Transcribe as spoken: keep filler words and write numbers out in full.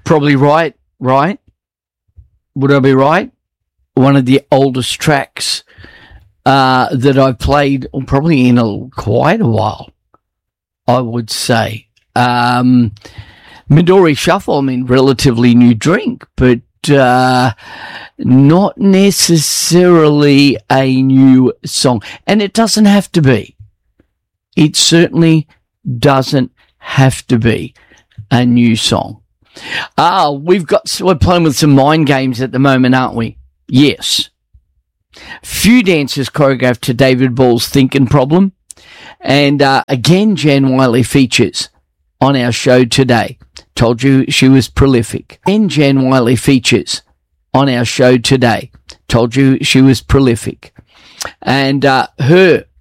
Probably right, right? Would I be right? One of the oldest tracks uh, that I've played, probably in a, quite a while, I would say. Um, Midori Shuffle, I mean, relatively new drink, but uh, not necessarily a new song. And it doesn't have to be. It certainly doesn't have to be a new song. Ah, we've got, we're playing with some mind games at the moment, aren't we? Yes. Few dancers choreographed to David Ball's Thinking Problem. And uh, again, Jan Wiley features on our show today. Told you she was prolific. And Jan Wiley features on our show today. Told you she was prolific. And uh, her